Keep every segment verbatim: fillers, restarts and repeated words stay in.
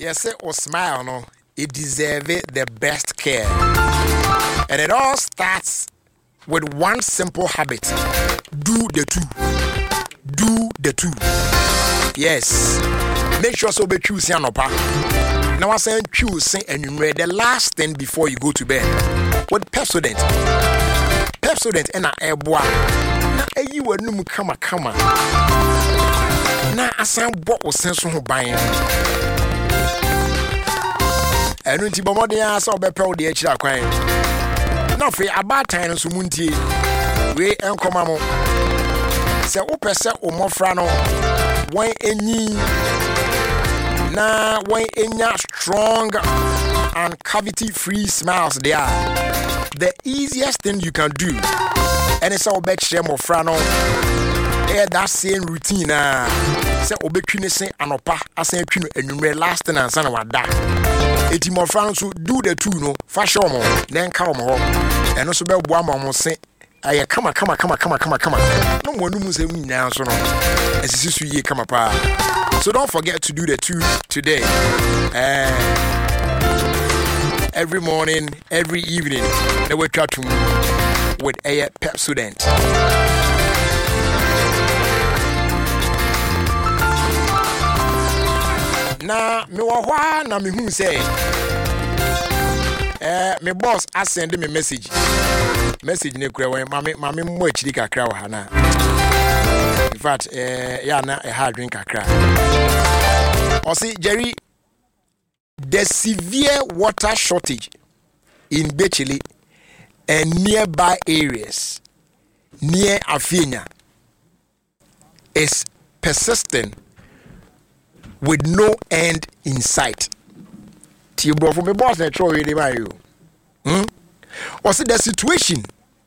Yes, say or smile, no, it deserves the best care. And it all starts with one simple habit. Do the two. Do the two. Yes. Make sure so be choose anopa. Now I say choose and you read the last thing before you go to bed. What Pepsodent? Pepsodent and a airboy. Na eyi wa num kama kama. Na asan bo o senso ho ban. Enu nti bomoden asa obepe wo de akira kwan. Na fe abatan no so muntie. We enkoma mo. Se wo pese o mofra no wan enyi na wan enya strong and cavity free smiles they are. The easiest thing you can do, and it's all back to mofra no eh that same routine ah say obetwi ne se anopa asan atwi no enwumre last thing ansa na wada eti mofra no so do the two no fa show mo na nka mo ho eno so be boa ma mo se aye kama kama kama kama kama kama no mo nu mu se nyina so no esisi su ye kama pa. So don't forget to do the two today. Uh, every morning, every evening, they will try to with a Pepsodent. Na me wa hwa na me hu say eh me boss a send me message message ne kura wen mame mame mo achiri kakra wa na. In fact eh ya na a hard drink kakra. O see Jerry, the severe water shortage in Bechele and nearby areas near Afienya is persistent with no end in sight. Tibro for me boss na throw you by you. Hmm? Or see the situation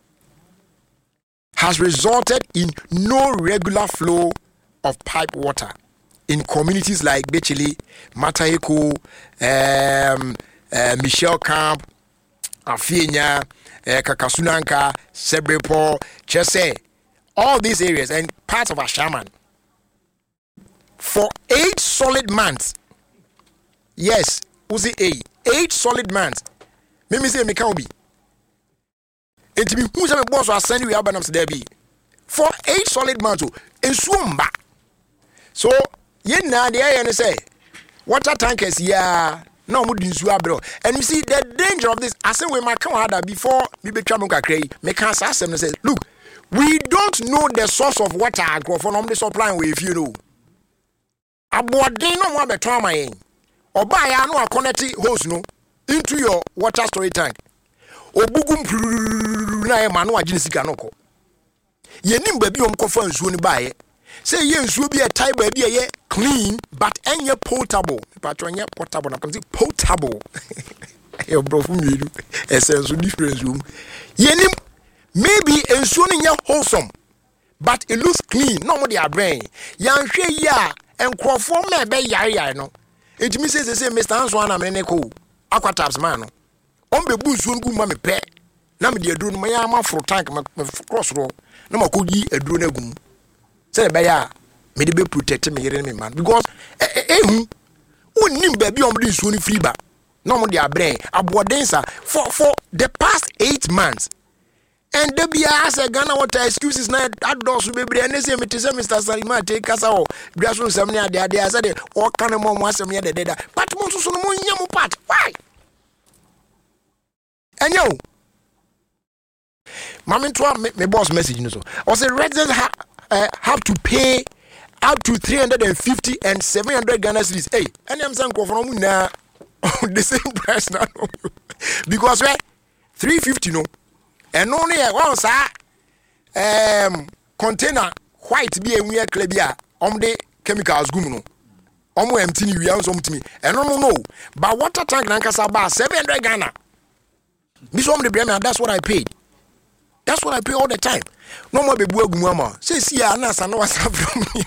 has resulted in no regular flow of pipe water in communities like Bechele, Mataheko, um, uh, Michelle Camp, Afienya, uh, Kakasunanka, Sebrepo, Chese, all these areas and parts of Ashaman. For eight solid months, yes, Uzi eight, eight solid months. Mimi say me can be. And to be who's a boss or send you abanams there be for eight solid months in Swumba. So yen na the air and say water tankers yeah no would in Swabro. And you see the danger of this. I say we might come harder before we be tramuka cray. Make us ask them and say, look, we don't know the source of water I go for the supply with you know. Abording no one better my aim. Or buy a no connected hose no into your water storage tank. Obugum na manu ajinisika noko. Ye nim baby om kofa nsuo ni bae. Say ye nsuo bi e type baby ye clean but enye potable. Patro enye potable na kan say potable. E bro fu mi du. Essence difference room. Ye nim maybe nsuo ni nye wholesome but it looks clean. No mo dey brain. Yan hwe ya enkrofo me be yare yare no. Ejimi say say Mister Anso na me ne ko. Aquataps man no. On be busu ngu ma me pe na me de aduro no ma ya ma fro tank ma cross ro na ma ko yi aduro na gum say be ya me de be protect me yere me man because eh hu onnim ba bi on de nsuo ni free ba na mo de abrɛ abodensa for for the past eight months and the bia as a Ghana water excuses na adosu bebre na say me te say Mister Salima take kasa o bia so nsam ne ade ade asa de o kan mo mo asem ye de de but mo so no mo nya mo part why. And yo, Mammy to my boss message you know so. I say residents ha, uh, have to pay up to three hundred and fifty and seven hundred Ghana cedis. Hey, and I'm saying from now the same price now because where three fifty no, and only one sir um container white be a weird klebia on the chemicals gumuno. Omo empty ni we am something and no no but water tank nankasa bar seven hundred Ghana. This one the brand that's what I paid. That's what I pay all the time. No more baby mama. Say see ya na no what's up from me.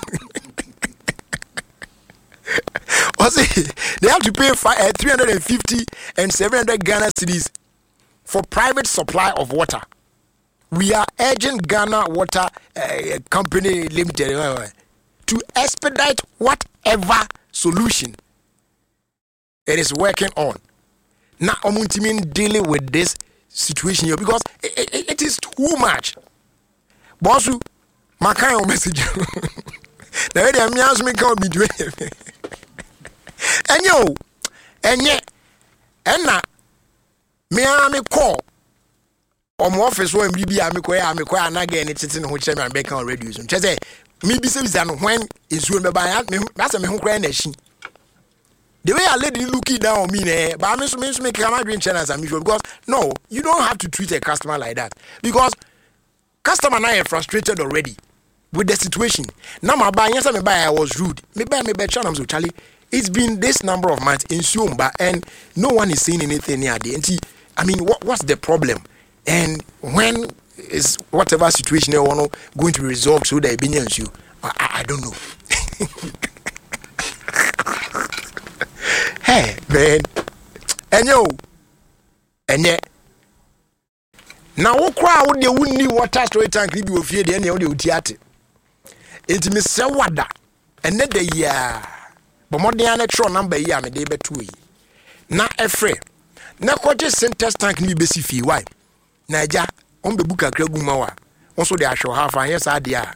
They have to pay five, uh, three hundred fifty and seven hundred Ghana cedis for private supply of water. We are urging Ghana Water uh, Company Limited uh, to expedite whatever solution It is working on. Now, I'm dealing with this situation here because it, it, it is too much. Bossu, my kind of message. Now, I'm asking me to be doing it. And yo, and yet, and now, me am a call. Om office when we be am ko am ko anaga ni tete ho kire me be kan radio so che say me bi say no when isu me ba me say me ho kra na shi the way a lady looking down on me eh but me so me so me can not drink channels am sure because no you don't have to treat a customer like that because customer now are frustrated already with the situation now my buy yes me buy I was rude me buy me be channel so Charlie it's been this number of months in Siomba and no one is saying anything near the I mean what what's the problem? And when is whatever situation they want going to resolve so that it you, I, I don't know. Hey man, and yo, and yet now what crowd they wouldn't need water storage tank be of here. Then you theatre. It's Miss Wada, and then the year, but more than a true number year, me day two. Now a friend, now what just center tank me basic fee why? Naija on be buka kraguma wa also dey show half and yes adia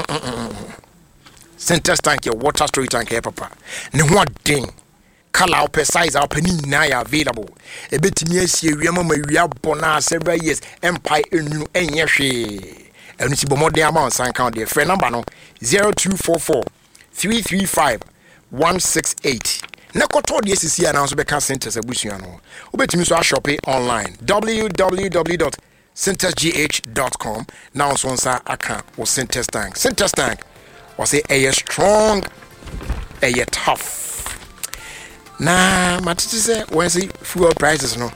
center tank your water storage tank here papa ne ho den color up size up ni na ya available e betimi asie wiam ma wia bona several years empire enu enye hwe enu ti bomoden amount san count the friend number no zero two four four three three five one six eight. Na koto de sisi ana so be ka centers abusua no obetimi so shopping online w w w dot centers g h dot com now so nsa aka o centers tank centers tank was say a strong a tough na matiti say when see fuel prices no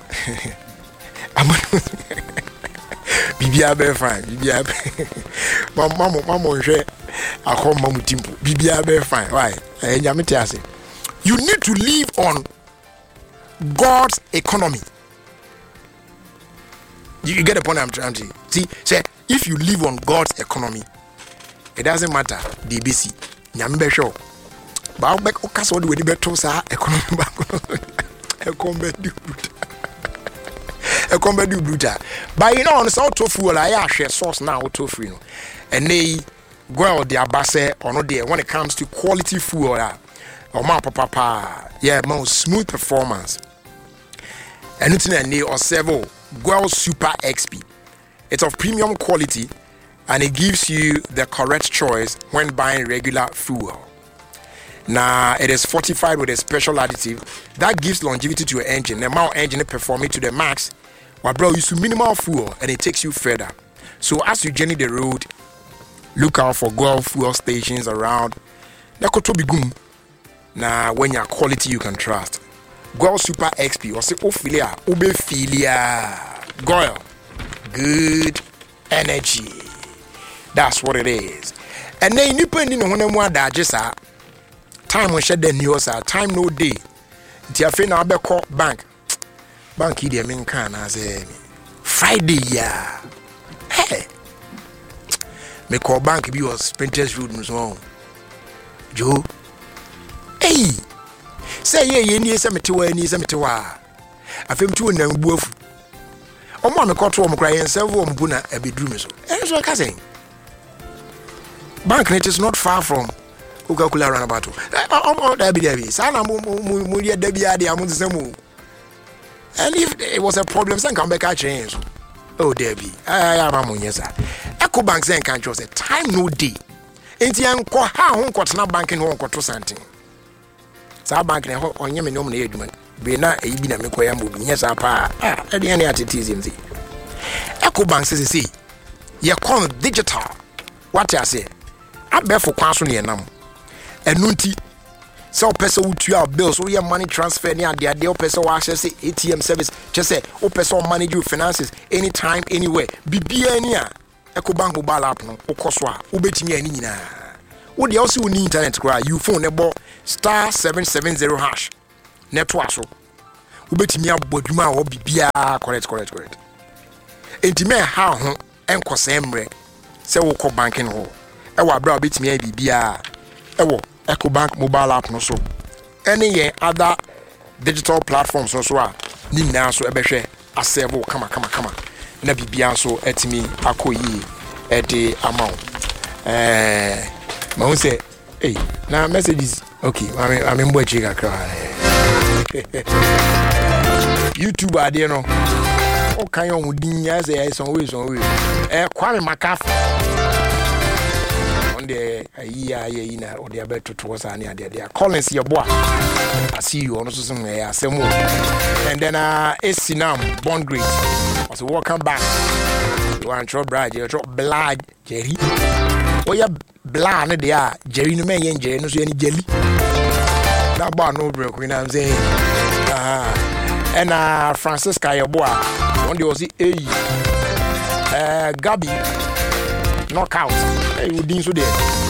bibia be fine bibia mama mama hwe akọ mamu timpo bibia be fine why enya meti ase. You need to live on God's economy. You, you get the point I'm trying to see. Say if you live on God's economy, it doesn't matter the B C. Nyambe show. But back okaso the way the better sa economy back. Economy do bruta. Economy do bruta. But you know on so tofu la ya share source now tofu no. And they go the abase or no there when it comes to quality food or or ma papa yeah more smooth performance and it's in or several Guel Super X P. It's of premium quality and it gives you the correct choice when buying regular fuel. Now it is fortified with a special additive that gives longevity to your engine. The amount engine performing to the max while bro use minimal fuel and it takes you further. So as you journey the road, look out for Guel fuel stations around. Nakotobigum. Now, when your quality you can trust, Guel Super X P or say Ophelia, Obephilia, Guel, good energy. That's what it is. And then you put in one more that just a time when shed the news, time no day. Tiafe na be call bank, bank idi mean can as a Friday yeah. Hey, me call bank be was Sprinters Road no so. Joe. Hey, say ye ye ni semete wa ni semete wa afem tu na mbuafu omo me koto omo kra yen several ombu na abeduru me so eh so ka say bank net is not far from Coca-Cola runabout omo da bi da bi sa na mo mo ye da bi ade am nsemu and if it was a problem sen come back change oh there be ah ma mo nyesa Eco Bank sen kan just time no day enti enko ha ho nkotena bank no nkoto santin sa bank na ho onye me no na eduma be na e bi na me koya mo bi nyesa pa ah e de ne atitizim zi Eco Bank say say ye con digital what I say abefo kwa so ne nam enu nti so person wo tua bills so your money transfer ne ade ade o person wa access A T M service just say o person manage your finances anytime anywhere bibia ni a Eco Bank mobile app no ukoso a ubetimi ani nyina wo de also ni internet kra you phone ne bo star seven seven zero hash network so ubetimi abodwuma a wo bibia correct correct correct entime ha ho enkosa emre se wo ko banking ho e wa bra ubetimi abibia e wo Eco Bank mobile app no so any other digital platforms so so a ni na so ebehwe aserve kama kama kama na bibia so etimi akoyi ede amount eh ma won say hey na messages okay I mean I mean boy chika kra YouTube ade no o kan yon wudin ya say son way son way eh Kwame Makaf on the iya ye na o de beto to was ani ade ade Collins your boy I see you on so some eh asemo and then uh Esinam Bond Great so welcome back you want to brag you drop blood Jerry oh yeah blood na there Jerry no men yen Jerry no so any jelly na ba no break we na say ah and uh Francisca your boy one day was it eh uh Gabi knockout hey we din so there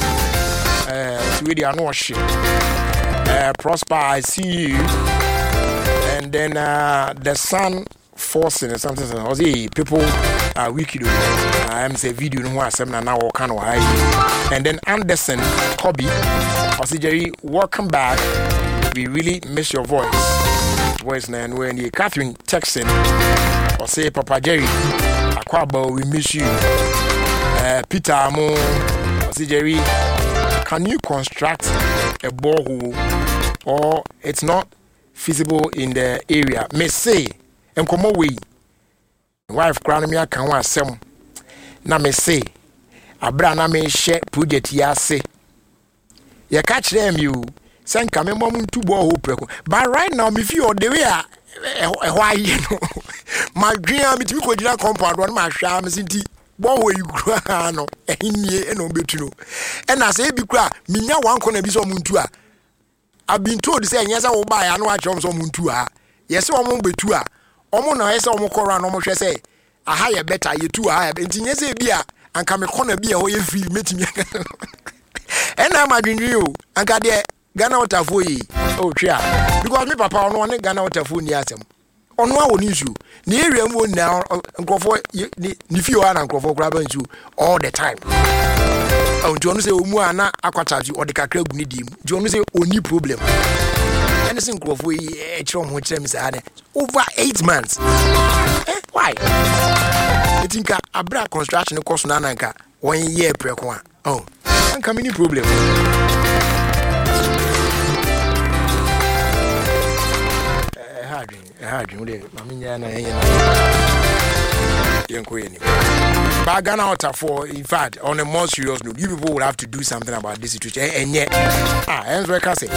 uh so we dey no shit uh Prosper I see you and then uh the sun forcing or something was it people uh wicked I am say video no asem na na work no high and then Anderson Kobe I say Jerry welcome back we really miss your voice voice na and when you Catherine texting or say Papa Jerry Akwaba we miss you uh Peter Amo I say Jerry can you construct a borehole or it's not feasible in the area may say enkomo we wife crown me aka ho asem na me say abra na me hye project ya se ye ka kire me o senka me mom ntu bo ho preko but right now me feel the way a e ho aye no ma dwen me timi ko gira compound one ma hwa me sinti bo ho yi kura no ehnie e no betu no e na say bi kura minya wanko na bi so muntu a I've told say nyesa wo ba ya no a chom so muntu a yesi wo mo betu a omo na yesa omo kora no mo hwe say aha ye better ye tu aha enti nyesa bi a anka me kona bi a ho ye free metimi ena ma dwindwi o anka de Ghana Waterfo yi o twa because me papa ono ne Ghana Waterfo ni asem ono a woni nsu ni area mu na nkrofo ni fi o na nkrofo kura ba nsu all the time oh do you say omu ana akwata ju odika kra gu ni dim do you say oni problem anything nkrofo yi e kire mo kire mi say ade over eight months eh why you think abra construction cost na nanka one year preko a oh anka mini problem eh hard eh hard we dey mama nya na yen yen ko yen but Ghana Waterfo in fact on a more serious note you people will have to do something about this situation and yet ah enzo can say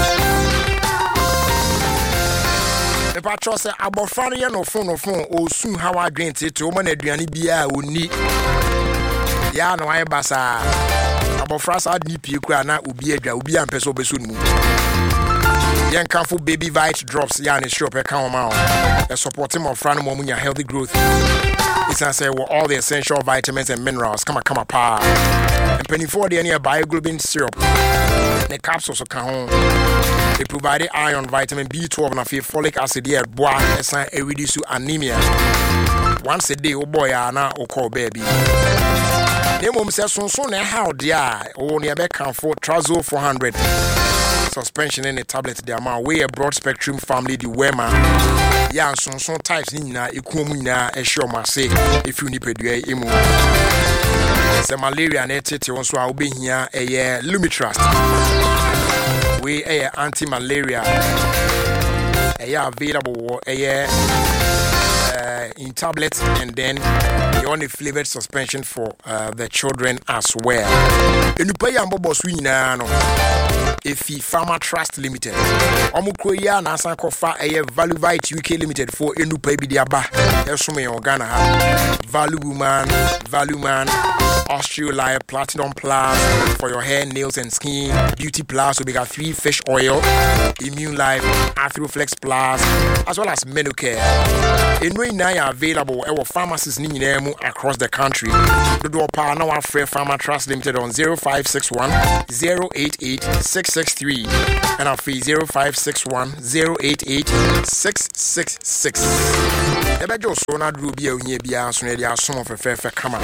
the patrol say abofan ye no phone no phone o sun how adwente to mo na aduane bia oni ya no ai basa abofra sa di pie kura na obi adwa obi ampeso obeso nu yen kanfo baby vite drops ya ne shop e kan o ma o e support him of friend mo munya healthy growth it's and say well, all the essential vitamins and minerals come come apart and penny for the any bioglobin syrup the capsules can home they provide iron vitamin B twelve and folic acid here boy and a reduce anemia once a day oh boy na o call baby the mom says so so na how dia o ne be kan for Trazol four hundred suspension in a tablet the amount we a broad spectrum family the wema ya so so types ni na ekuom nyina e sure ma say if you nipedua emu se malaria na tete won so a obehia eye Lumitrust we eye anti malaria eye available eye uh, in tablets and then the only flavored suspension for uh, the children as well enupa ya mbobo so nyina no Efi Pharma Trust Limited. Omukro ya na asan kofa eye Valuvite U K Limited for enupa bi dia ba. Esome yon Ghana ha. Value Woman, Value Man, Australian Platinum Plus for your hair, nails and skin, Beauty Plus, Omega three fish oil, Immune Life, Athroflex Plus, as well as Menocare. Enwe na available at our pharmacies ni nyinaa across the country. Dodo pa na wa free Pharma Trust Limited on zero five six one zero eight eight six six three and our fee zero five six one zero eight eight six six six. Ebe jo so na duro bia onye bia so na dia asom fefefe kama.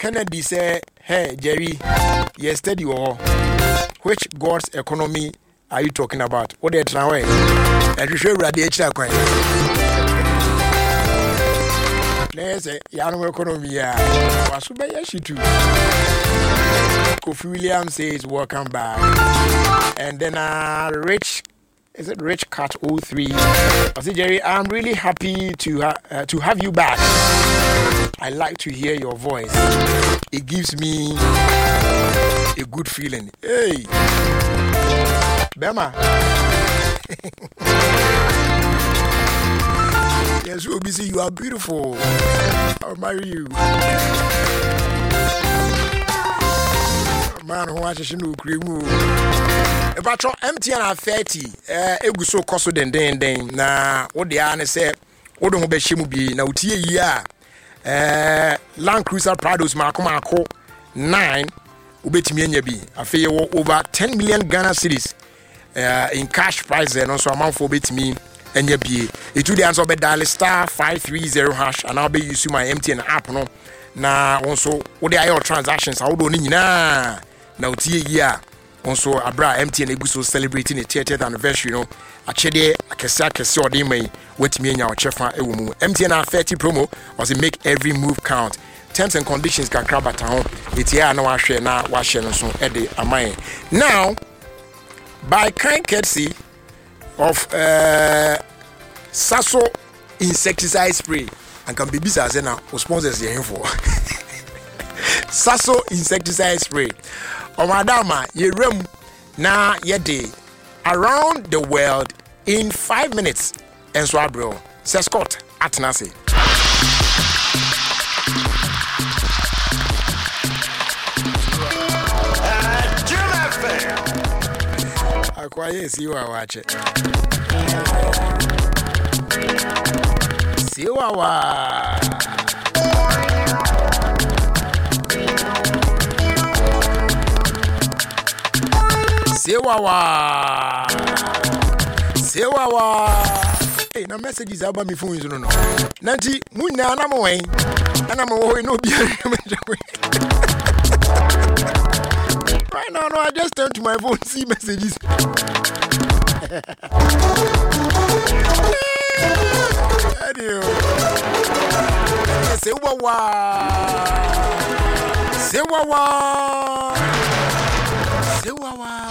Kennedy say, hey Jerry, you steady or which God's economy are you talking about? What they try? And you show radiation coin. Let's say Yano economy. Wasuba yashi too. Kofi Williams says welcome back. And then uh Rich, is it Rich Cat oh three? I say Jerry, I'm really happy to ha- uh, to have you back. I like to hear your voice. It gives me a good feeling. Hey, Bema. Yes, O B C, you are beautiful. I'll marry you. Man, who watches you know cream. About your M T N are thirty. Eh, egu so koso den den den. Na what the ane say? What don't be shimu bi na utie ya. Eh, Land Cruiser Prados mako mako nine. Ubetimi enye bi. Afeye wo over ten million Ghana cedis. Uh, in cash price and also amount for bit me and your B. It will the answer be dial star five three zero hash and I'll be using my M T N app no. Na also what are your transactions? I don't need na now T year. Also abra M T N eguso celebrating the thirtieth anniversary no. Achede akese akese ode mai wetimi nya o chefa ewo mu. M T N R thirty promo was it make every move count. Terms and conditions can grab at home. It's here na wa hwe na wa hwe no so e de amai. Now by kind courtesy of uh, Sasso insecticide spray, and can be busy as now sponsors here for Sasso insecticide spray. Oh madama, ye room na ye day around the world in five minutes. And so bro, say Scott at Nasi. Quiet, see you watch it. See you Sewawa Sewawa. Hey, no messages about me phone, no no. Nanti, Muna na mo wen. Ana mo ho no bia. Right now, no, I just turn to my phone, see messages. Say wawa, say wawa, say wawa.